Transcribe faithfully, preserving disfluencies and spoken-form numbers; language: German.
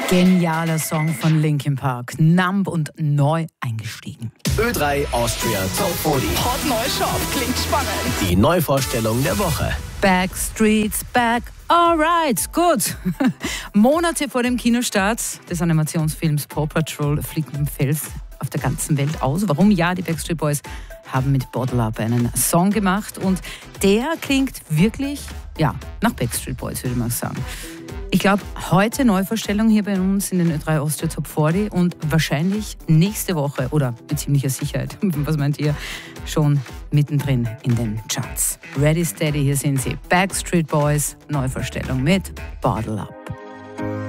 Genialer Song von Linkin Park. Numb und neu eingestiegen. Ö drei Austria Top vierzig. Hot neu Shop, klingt spannend. Die Neuvorstellung der Woche. Backstreet's back. Alright, gut. Monate vor dem Kinostart des Animationsfilms Paw Patrol fliegt mit dem Fels auf der ganzen Welt aus. Warum? Ja, die Backstreet Boys haben mit Bottle Up einen Song gemacht und der klingt wirklich, ja, nach Backstreet Boys, würde man sagen. Ich glaube, heute Neuvorstellung hier bei uns in den Ö drei Austria Top vierzig und wahrscheinlich nächste Woche oder mit ziemlicher Sicherheit, was meint ihr, schon mittendrin in den Charts. Ready, steady, hier sind sie. Backstreet Boys, Neuvorstellung mit Bottle Up.